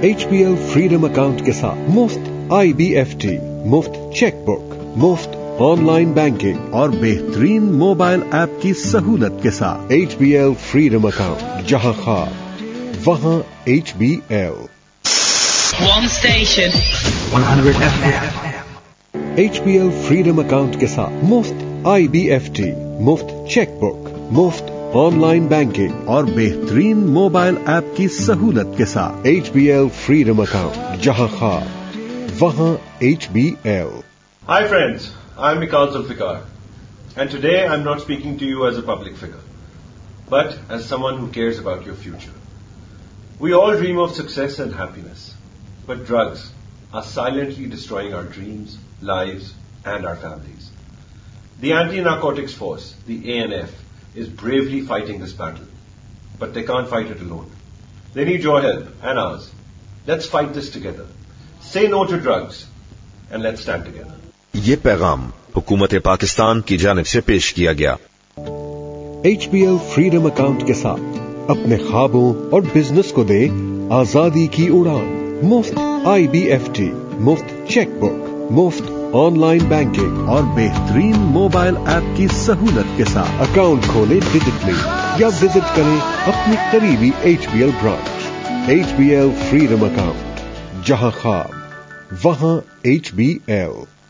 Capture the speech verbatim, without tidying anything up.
H B L freedom account के साथ मुफ्त आई बी एफ टी, मुफ्त चेकबुक, मुफ्त ऑनलाइन बैंकिंग और बेहतरीन मोबाइल ऐप की सहूलत के साथ H B L freedom account, जहां ख्वाब वहां H B L. One station, one hundred F M। H B L freedom account के साथ मुफ्त आई बी एफ टी, मुफ्त चेकबुक, मुफ्त ऑनलाइन बैंकिंग और बेहतरीन मोबाइल ऐप की सहूलत के साथ H B L freedom account, जहां ख्वाब वहां H B L. Hi friends, I'm Mikal Zulfikar, and today I'm not speaking to you as a public figure, but as someone who cares about your future. We all dream of success and happiness, but drugs are silently destroying our dreams, lives, and our families. The Anti-Narcotics Force, the A N F, is bravely fighting this battle, but they can't fight it alone. They need your help and ours. Let's fight this together. Say no to drugs, and let's stand together. ये पैगाम हुकूमत पाकिस्तान की जानिब से पेश किया गया। H B L freedom account के साथ अपने ख्वाबों और बिजनेस को दे आजादी की उड़ान। मुफ्त आई बी एफ टी, मुफ्त चेकबुक, मुफ्त ऑनलाइन बैंकिंग और बेहतरीन मोबाइल ऐप की सहूलत के साथ अकाउंट खोलें डिजिटली या विजिट करें अपनी करीबी H B L branch. H B L freedom account, जहां ख्वाब वहां एच बी एल।